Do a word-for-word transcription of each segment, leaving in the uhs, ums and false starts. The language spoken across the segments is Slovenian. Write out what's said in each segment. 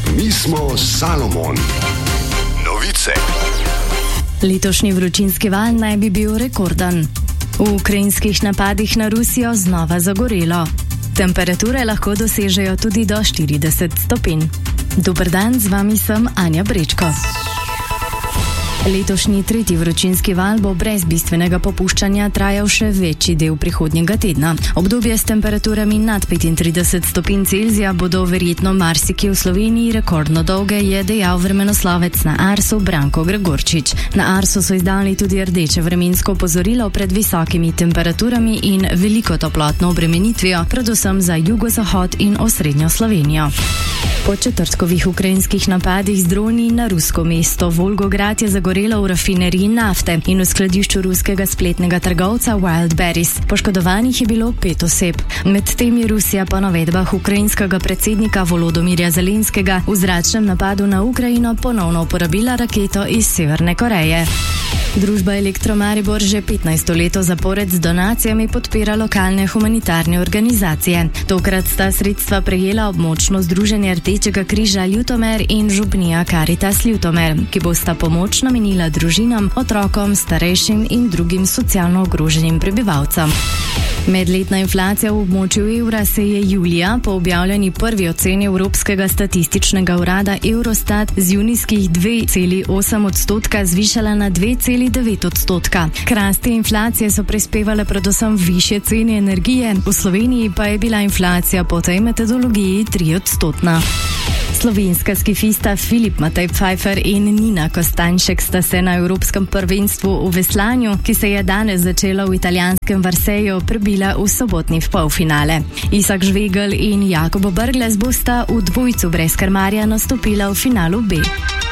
Mi smo Salomon. Novice. Letošnji vročinski val naj bi bil rekorden. V ukrajinskih napadih na Rusijo znova zagorelo. Temperature lahko dosežejo tudi do štirideset stopinj. Dober dan, z vami sem Anja Brečko. Letošnji tretji vročinski val bo brez bistvenega popuščanja trajal še večji del prihodnjega tedna. Obdobje s temperaturami nad petintrideset stopinj Celzija bodo verjetno marsikje v Sloveniji rekordno dolge, je dejal vremenoslovec na Arsu Branko Gregorčič. Na Arsu so izdali tudi rdeče vremensko opozorilo pred visokimi temperaturami in veliko toplotno obremenitvijo, predvsem za jugozahod in osrednjo Slovenijo. Po četrtkovih ukrajinskih napadih z droni na rusko mesto Volgograd je zagorelo v rafineriji nafte in v skladišču ruskega spletnega trgovca Wildberries. Poškodovanih je bilo pet oseb. Medtem je Rusija po navedbah ukrajinskega predsednika Volodomirja Zelenskega v zračnem napadu na Ukrajino ponovno uporabila raketo iz Severne Koreje. Družba Elektro Maribor že petnajsto leto zapored z donacijami podpira lokalne humanitarne organizacije. Tokrat sta sredstva prejela območno združenje Rdečega križa Ljutomer in župnija Caritas Ljutomer, ki bosta pomoč namenila družinam, otrokom, starejšim in drugim socialno ogroženim prebivalcem. Medletna inflacija v območju evra se je julija po objavljeni prvi oceni Evropskega statističnega urada Eurostat z junijskih dve celi osem odstotka zvišala na dve celi devet odstotka. K rasti inflacije so prispevale predvsem višje cene energije, v Sloveniji pa je bila inflacija po tej metodologiji tri odstotna. Slovenska skifista Filip Matej Pfeiffer in Nina Kostanjšek sta se na Evropskem prvenstvu v veslanju, ki se je danes začelo v italijanskem Varseju, prebila v sobotni polfinale. Isak Žvegelj in Jakobo Brglez bosta v dvojcu brez krmarja nastopila v finalu B.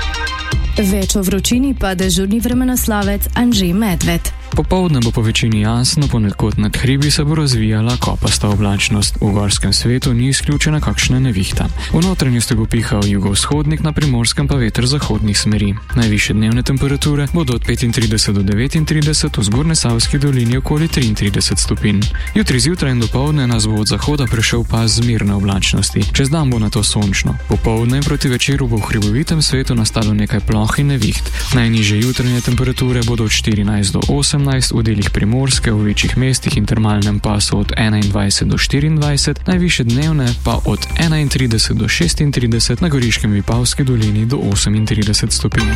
Več o vročini pa dežurni vremenoslovec Anže Medved. Popoldne bo po večini jasno, ponekod nad hribi se bo razvijala kopasta oblačnost. V gorskem svetu ni izključena kakšna nevihta. V notranjosti bo pihal jugovzhodnik, na primorskem pa veter zahodnih smeri. Najvišje dnevne temperature bodo od petintrideset do devetintrideset, v Zgornjesavski dolini okoli triintrideset stopinj. Jutri zjutraj in dopoldne nas bo od zahoda prešel pas zmirne oblačnosti. Čez dan bo nato sončno. Popoldne proti večeru bo v hribovitem svetu nastalo nekaj ploh in neviht. Najnižje jutranje temperature bodo od štirinajst do osemnajst, v delih Primorske, v večjih mestih in termalnem pasu od enaindvajset do štiriindvajset, najvišje dnevne pa od enaintrideset do šestintrideset, na Goriškem Vipavski dolini do osemintrideset stopinj.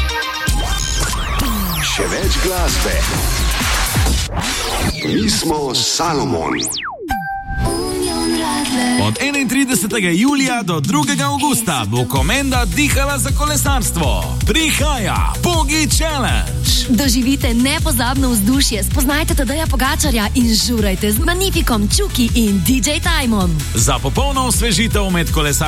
Še več glasbe. Mi smo Salomon. Od enaintridesetega julija do drugega avgusta bo Komenda dihala za kolesarstvo. Prihaja Pogi Challenge. Doživite nepozabno vzdušje, spoznajte Tadeja Pogačarja in žurajte z Magnifikom, Čuki in D J Timom. Za popolno osvežitev med kolesarstvom